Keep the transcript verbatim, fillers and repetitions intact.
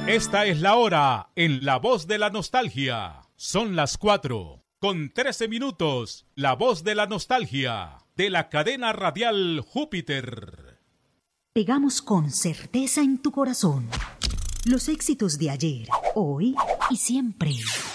Esta es la hora en La Voz de la Nostalgia. Son las cuatro con trece minutos. La Voz de la Nostalgia de la cadena radial Júpiter. Pegamos con certeza en tu corazón los éxitos de ayer, hoy y siempre.